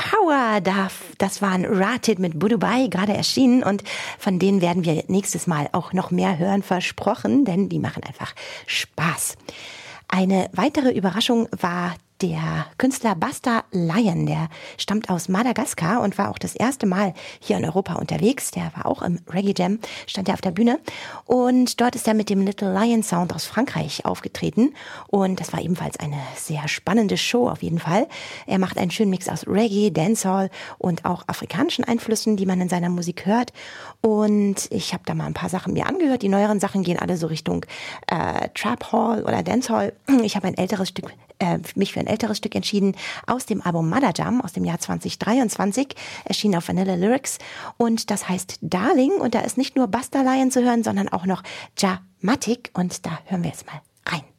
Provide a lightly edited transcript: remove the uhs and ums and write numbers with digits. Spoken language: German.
Power, das waren Rated mit Budubai, gerade erschienen, und von denen werden wir nächstes Mal auch noch mehr hören, versprochen, denn die machen einfach Spaß. Eine weitere Überraschung war der Künstler Busta Lion, der stammt aus Madagaskar und war auch das erste Mal hier in Europa unterwegs. Der war auch im Reggae Jam, stand er auf der Bühne. Und dort ist er mit dem Little Lion Sound aus Frankreich aufgetreten. Und das war ebenfalls eine sehr spannende Show auf jeden Fall. Er macht einen schönen Mix aus Reggae, Dancehall und auch afrikanischen Einflüssen, die man in seiner Musik hört. Und ich habe da mal ein paar Sachen mir angehört. Die neueren Sachen gehen alle so Richtung Trap Hall oder Dancehall. Ich habe mich für ein älteres Stück entschieden aus dem Album Mother Jam aus dem Jahr 2023, erschienen auf Vanilla Lyrics, und das heißt Darling, und da ist nicht nur Busta Lion zu hören, sondern auch noch Jamatic, und da hören wir jetzt mal rein.